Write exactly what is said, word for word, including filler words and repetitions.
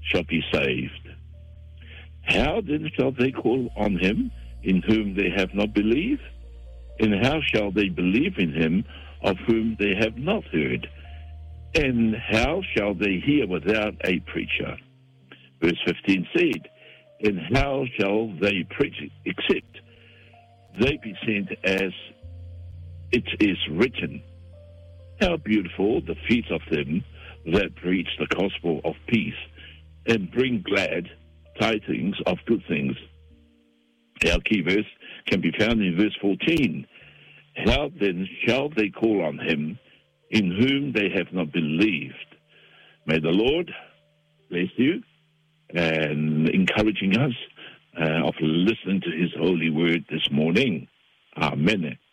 shall be saved. How then shall they call on him in whom they have not believed? And how shall they believe in him of whom they have not heard? And how shall they hear without a preacher? Verse fifteen said, and how shall they preach except they be sent as it is written? How beautiful the feet of them that preach the gospel of peace and bring glad tidings of good things. Our key verse can be found in verse fourteen. How then shall they call on him in whom they have not believed? May the Lord bless you and encouraging us uh, of listening to his holy word this morning. Amen.